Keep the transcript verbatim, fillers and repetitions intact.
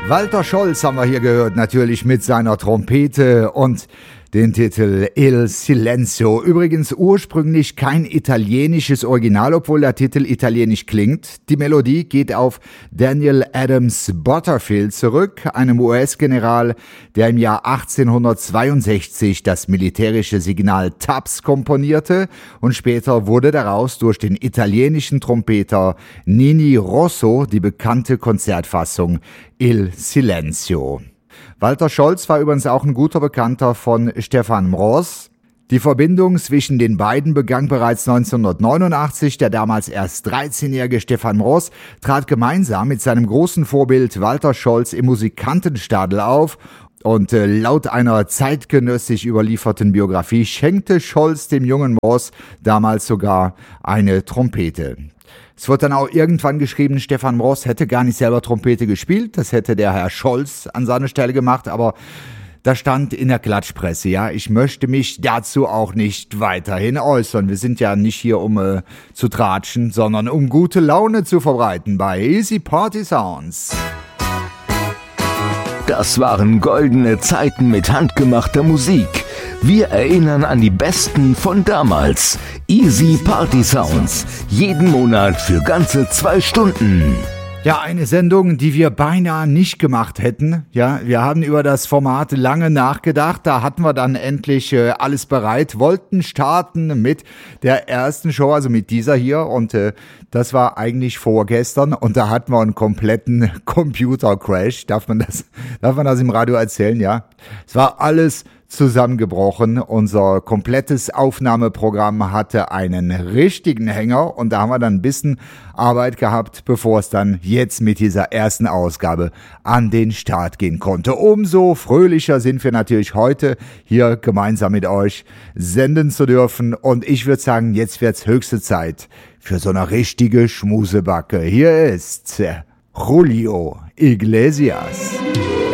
Walter Scholz haben wir hier gehört, natürlich mit seiner Trompete und den Titel Il Silenzio. Übrigens ursprünglich kein italienisches Original, obwohl der Titel italienisch klingt. Die Melodie geht auf Daniel Adams Butterfield zurück, einem U S-General, der im Jahr achtzehnhundertzweiundsechzig das militärische Signal T A P S komponierte und später wurde daraus durch den italienischen Trompeter Nini Rosso die bekannte Konzertfassung Il Silenzio. Walter Scholz war übrigens auch ein guter Bekannter von Stefan Mroz. Die Verbindung zwischen den beiden begann bereits neunzehnhundertneunundachtzig. Der damals erst dreizehnjährige Stefan Mroz trat gemeinsam mit seinem großen Vorbild Walter Scholz im Musikantenstadel auf. Und äh, laut einer zeitgenössisch überlieferten Biografie schenkte Scholz dem jungen Mroz damals sogar eine Trompete. Es wird dann auch irgendwann geschrieben, Stefan Mroz hätte gar nicht selber Trompete gespielt, das hätte der Herr Scholz an seiner Stelle gemacht, aber da stand in der Klatschpresse, ja, ich möchte mich dazu auch nicht weiterhin äußern. Wir sind ja nicht hier, um äh, zu tratschen, sondern um gute Laune zu verbreiten bei Easy Party Sounds. Das waren goldene Zeiten mit handgemachter Musik. Wir erinnern an die Besten von damals. Easy Party Sounds. Jeden Monat für ganze zwei Stunden. Ja, eine Sendung, die wir beinahe nicht gemacht hätten. Ja, wir haben über das Format lange nachgedacht. Da hatten wir dann endlich äh, alles bereit, wollten starten mit der ersten Show, also mit dieser hier. Und äh, das war eigentlich vorgestern. Und da hatten wir einen kompletten Computer-Crash. Darf man das, darf man das im Radio erzählen? Ja, es war alles zusammengebrochen. Unser komplettes Aufnahmeprogramm hatte einen richtigen Hänger und da haben wir dann ein bisschen Arbeit gehabt, bevor es dann jetzt mit dieser ersten Ausgabe an den Start gehen konnte. Umso fröhlicher sind wir natürlich heute hier gemeinsam mit euch senden zu dürfen und ich würde sagen, jetzt wird's höchste Zeit für so eine richtige Schmusebacke. Hier ist Julio Iglesias.